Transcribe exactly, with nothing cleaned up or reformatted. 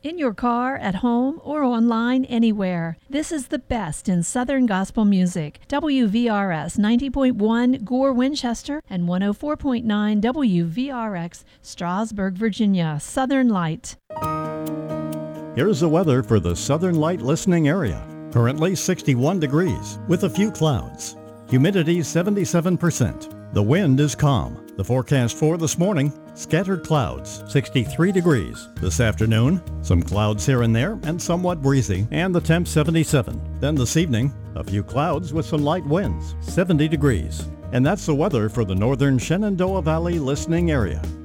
In your car, at home, or online, anywhere. This is the best in Southern gospel music. W V R S ninety point one Gore, Winchester, and one oh four point nine W V R X, Strasburg, Virginia. Southern Light. Here's the weather for the Southern Light listening area. Currently sixty-one degrees with a few clouds. Humidity seventy-seven percent. The wind is calm. The forecast for this morning, scattered clouds, sixty-three degrees. This afternoon, some clouds here and there and somewhat breezy, and the temp seventy-seven. Then this evening, a few clouds with some light winds, seventy degrees. And that's the weather for the northern Shenandoah Valley listening area.